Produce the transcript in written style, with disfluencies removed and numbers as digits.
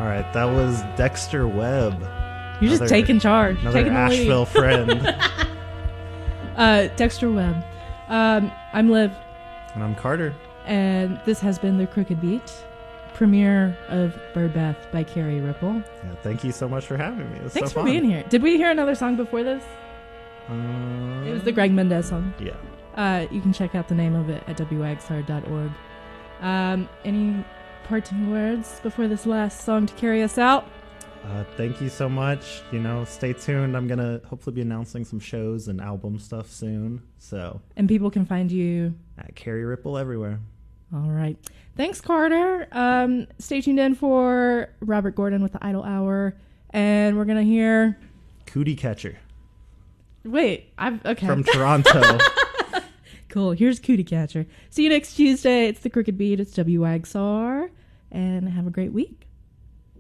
All right, that was Dexter Webb. You're just taking charge. Another Taking Asheville friend. Dexter Webb. I'm Liv. And I'm Carter. And this has been The Crooked Beat, premiere of Birdbath by Carrie Ripple. Yeah, thank you so much for having me. Thanks for being here. Did we hear another song before this? It was the Greg Mendez song. Yeah. You can check out the name of it at wagstar.org. Any parting words before this last song to carry us out? Thank you so much. Stay tuned. I'm going to hopefully be announcing some shows and album stuff soon. And people can find you at Carrie Ripple everywhere. All right. Thanks, Carter. Stay tuned in for Robert Gordon with the Idle Hour. And we're going to hear Cootie Catcher. Wait, okay. From Toronto. Cool. Here's Cootie Catcher. See you next Tuesday. It's The Crooked Beat. It's WAGSAR. And have a great week.